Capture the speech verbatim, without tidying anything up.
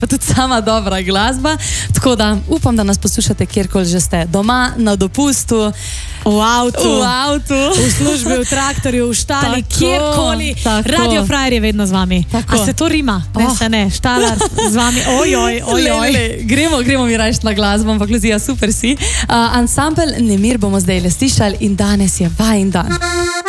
pa tudi sama dobra glasba. Tako da upam, da nas poslušate kjerkoli že ste. Doma, na dopustu, v avtu, v, avtu. v službi, v traktorju, v štali, Tako, kjerkoli. tako. Radio Frajer je vedno z vami. Tako. A se to rima? Ne, Oh. se ne. Štalar z vami. Ojoj, ojoj. Le, le, gremo, gremo mi rajš na glasbo, ampak Luzija, super si. Uh, ansambel Nemir bomo zdaj le slišali in danes je vajen dan.